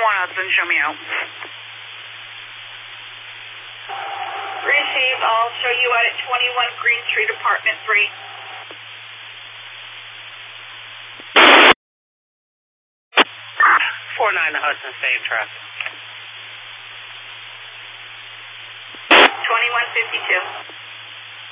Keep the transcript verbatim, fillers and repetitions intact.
one Hudson, show me out. Receive, I'll show you out at twenty-one Green Street, apartment three. four nine Hudson, same traffic. twenty-one fifty-two.